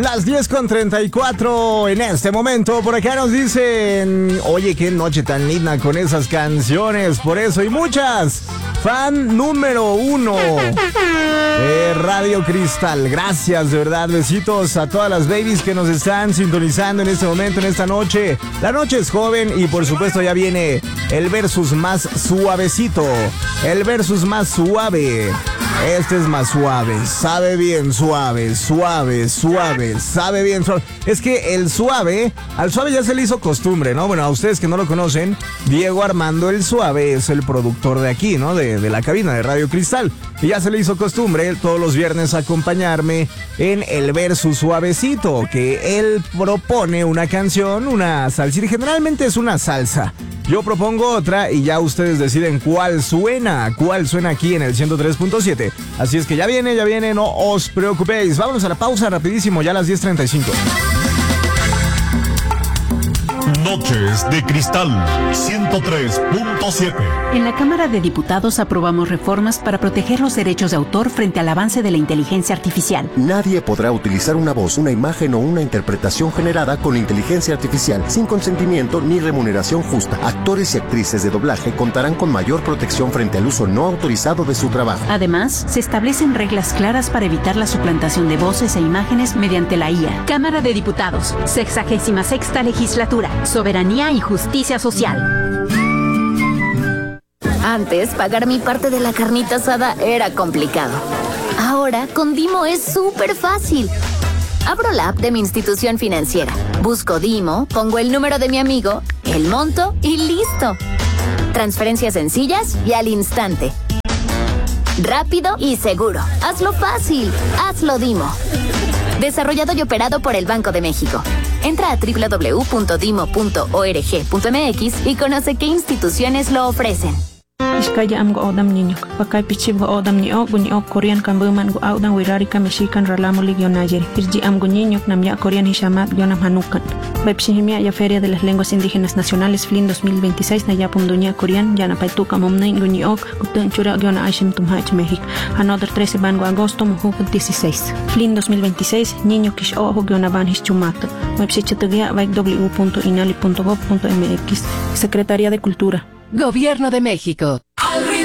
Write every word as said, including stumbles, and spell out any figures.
Las diez con treinta y cuatro en este momento. Por acá nos dicen: oye, qué noche tan linda con esas canciones. Por eso y muchas. Fan número uno de Radio Cristal. Gracias, de verdad. Besitos a todas las babies que nos están sintonizando en este momento, en esta noche. La noche es joven y por supuesto ya viene el versus más suavecito. El versus más suave. Este es más suave, sabe bien suave, suave, suave, sabe bien suave. Es que el suave, al suave ya se le hizo costumbre, ¿no? Bueno, a ustedes que no lo conocen, Diego Armando el Suave es el productor de aquí, ¿no? De, de la cabina de Radio Cristal. Y ya se le hizo costumbre todos los viernes acompañarme en el versus suavecito, que él propone una canción, una salsa, y generalmente es una salsa. Yo propongo otra y ya ustedes deciden cuál suena, cuál suena aquí en el ciento tres punto siete. Así es que ya viene, ya viene, no os preocupéis. Vámonos a la pausa rapidísimo, ya a las diez treinta y cinco. Noches de Cristal ciento tres punto siete. En la Cámara de Diputados aprobamos reformas para proteger los derechos de autor frente al avance de la inteligencia artificial. Nadie podrá utilizar una voz, una imagen o una interpretación generada con inteligencia artificial sin consentimiento ni remuneración justa. Actores y actrices de doblaje contarán con mayor protección frente al uso no autorizado de su trabajo. Además, se establecen reglas claras para evitar la suplantación de voces e imágenes mediante la I A. Cámara de Diputados, sexagésima sexta legislatura. Soberanía y justicia social. Antes, pagar mi parte de la carnita asada era complicado. Ahora, con Dimo es súper fácil. Abro la app de mi institución financiera, busco Dimo, pongo el número de mi amigo, el monto y listo. Transferencias sencillas y al instante. Rápido y seguro. Hazlo fácil. Hazlo Dimo. Desarrollado y operado por el Banco de México. Entra a doble u doble u doble u punto dimo punto org punto m x y conoce qué instituciones lo ofrecen. Iskaya am go odam niño, pakay pichib go odam ni o guni o Korean kambuman go audan wirari ka Mexican ralamo ligionayeri. Irji am go niño namya Korean hishamat gionam hanukan. Bepshihimia ya Feria de las Lenguas Indígenas Nacionales Flin dos mil veintiséis na yapum dunia Korean yana paituka momnain guni ok gutun chura giona aishim tumhach México. Another trece van go agosto mujuk dieciséis. Flin dos mil veintiséis niño kish o giona van hischumato. Website w w w punto inali punto gov punto m x. Secretaría de Cultura. Gobierno de México. Al